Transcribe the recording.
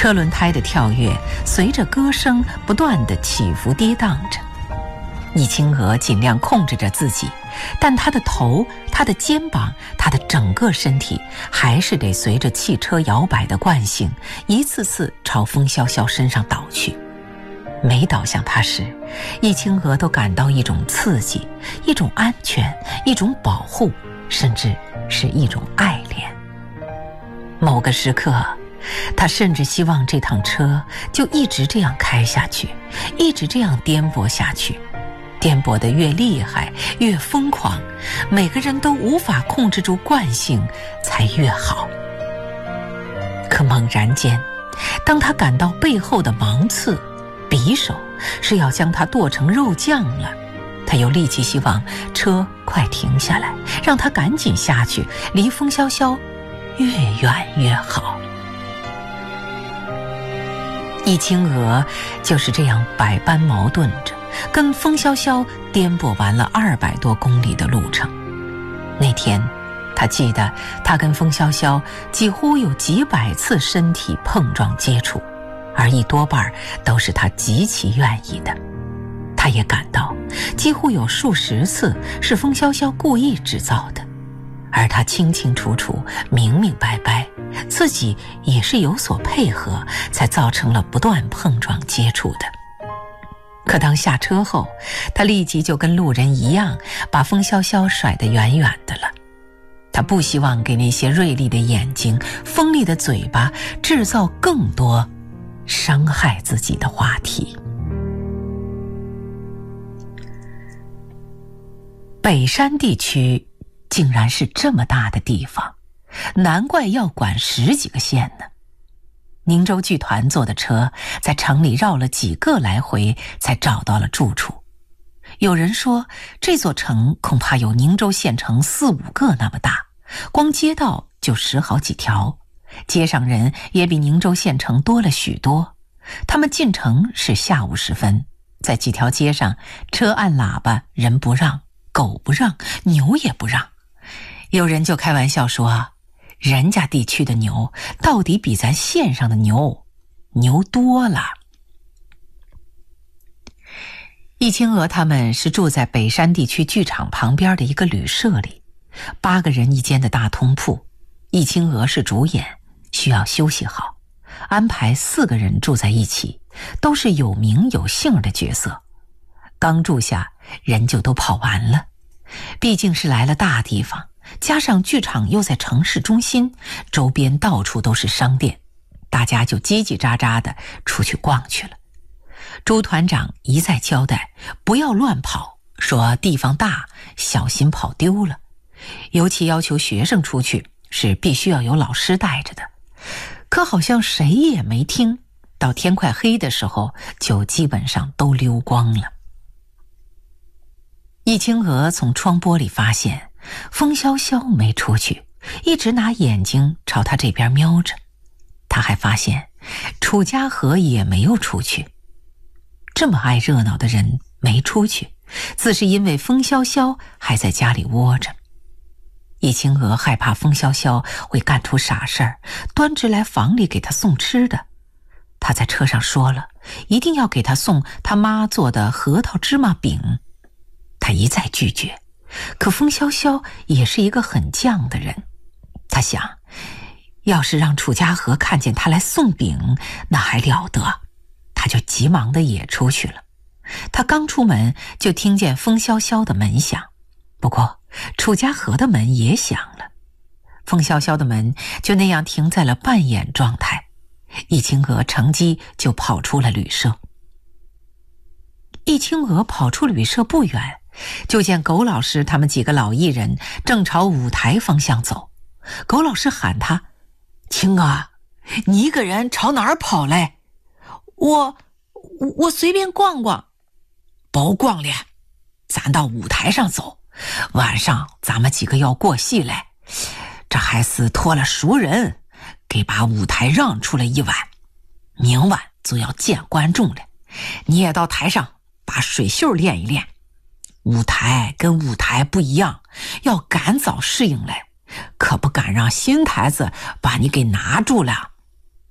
车轮胎的跳跃随着歌声不断地起伏跌宕着。易清娥尽量控制着自己，但她的头、她的肩膀、她的整个身体还是得随着汽车摇摆的惯性一次次朝风萧萧身上倒去。每倒向他时，易清娥都感到一种刺激，一种安全，一种保护，甚至是一种爱恋。某个时刻，他甚至希望这趟车就一直这样开下去，一直这样颠簸下去，颠簸得越厉害，越疯狂，每个人都无法控制住惯性才越好。可猛然间，当他感到背后的芒刺、匕首是要将他剁成肉酱了，他又立即希望车快停下来，让他赶紧下去，离风萧萧越远越好。易清娥就是这样百般矛盾着，跟风萧萧颠簸完了200多公里的路程。那天他记得他跟风萧萧几乎有几百次身体碰撞接触，而一多半都是他极其愿意的。他也感到几乎有数十次是风萧萧故意制造的，而他清清楚楚、明明白白，自己也是有所配合，才造成了不断碰撞接触的。可当下车后，他立即就跟路人一样，把风萧萧甩得远远的了。他不希望给那些锐利的眼睛、锋利的嘴巴制造更多伤害自己的话题。北山地区竟然是这么大的地方，难怪要管10几个县呢。宁州剧团坐的车在城里绕了几个来回，才找到了住处。有人说，这座城恐怕有宁州县城4、5个那么大，光街道就10好几条，街上人也比宁州县城多了许多。他们进城是下午时分，在几条街上，车按喇叭，人不让，狗不让，牛也不让。有人就开玩笑说，人家地区的牛到底比咱县上的牛多了。易清娥他们是住在北山地区剧场旁边的一个旅社里，8个人一间的大通铺。易清娥是主演，需要休息好，安排4个人住在一起，都是有名有姓的角色。刚住下，人就都跑完了。毕竟是来了大地方，加上剧场又在城市中心，周边到处都是商店，大家就叽叽喳喳地出去逛去了。朱团长一再交代不要乱跑，说地方大，小心跑丢了，尤其要求学生出去是必须要有老师带着的。可好像谁也没听，到天快黑的时候就基本上都溜光了。易清娥从窗玻璃发现风萧萧没出去，一直拿眼睛朝他这边瞄着。他还发现楚家河也没有出去。这么爱热闹的人没出去，自是因为风萧萧还在家里窝着。易清娥害怕风萧萧会干出傻事儿，端直来房里给他送吃的。他在车上说了，一定要给他送他妈做的核桃芝麻饼。他一再拒绝，可风萧萧也是一个很犟的人。他想，要是让楚家河看见他来送饼，那还了得。他就急忙的也出去了。他刚出门就听见风萧萧的门响，不过楚家河的门也响了。风萧萧的门就那样停在了半掩状态。易清娥乘机就跑出了旅社。易清娥跑出旅社不远，就见狗老师他们几个老艺人正朝舞台方向走。狗老师喊他：清娥，你一个人朝哪儿跑嘞？我随便逛逛。甭逛了，咱到舞台上走，晚上咱们几个要过戏嘞。这还是托了熟人给把舞台让出了一晚，明晚就要见观众了。你也到台上把水袖练一练。舞台跟舞台不一样，要赶早适应来，可不敢让新台子把你给拿住了。